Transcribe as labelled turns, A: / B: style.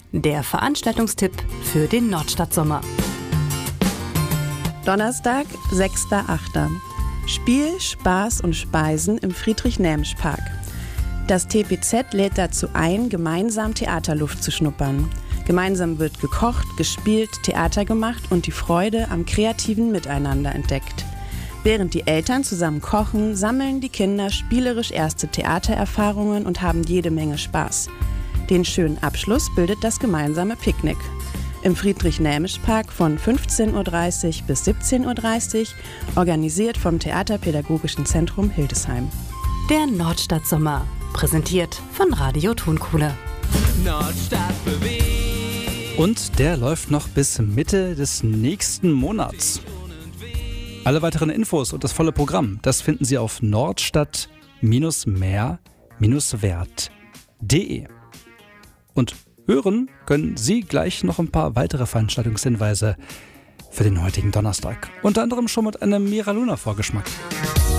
A: der Veranstaltungstipp für den Nordstadtsommer.
B: Donnerstag, 6.8. Spiel, Spaß und Speisen im Friedrich-Nämsch-Park. Das TPZ lädt dazu ein, gemeinsam Theaterluft zu schnuppern. Gemeinsam wird gekocht, gespielt, Theater gemacht und die Freude am kreativen Miteinander entdeckt. Während die Eltern zusammen kochen, sammeln die Kinder spielerisch erste Theatererfahrungen und haben jede Menge Spaß. Den schönen Abschluss bildet das gemeinsame Picknick. Im Friedrich-Nämsch-Park von 15.30 Uhr bis 17.30 Uhr, organisiert vom Theaterpädagogischen Zentrum Hildesheim.
A: Der Nordstadtsommer, präsentiert von Radio Tonkuhle.
C: Nordstadt bewegt.
D: Und der läuft noch bis Mitte des nächsten Monats. Alle weiteren Infos und das volle Programm, das finden Sie auf nordstadt-mehr-wert.de. Und hören können Sie gleich noch ein paar weitere Veranstaltungshinweise für den heutigen Donnerstag. Unter anderem schon mit einem Mira Luna Vorgeschmack.